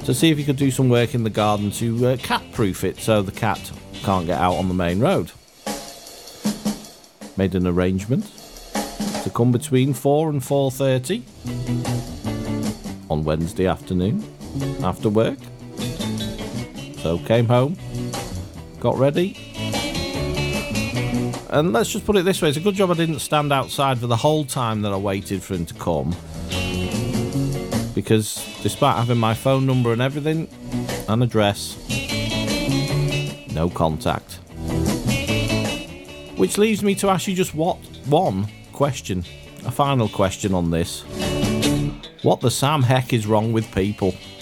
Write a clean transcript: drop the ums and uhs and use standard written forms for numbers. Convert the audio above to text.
to see if he could do some work in the garden to cat-proof it so the cat can't get out on the main road. Made an arrangement to come between 4 and 4:30 on Wednesday afternoon after work. So came home, got ready, and let's just put it this way, it's a good job I didn't stand outside for the whole time that I waited for him to come, because despite having my phone number and everything, and address, no contact. Which leaves me to ask you just one question, a final question on this. What the Sam heck is wrong with people?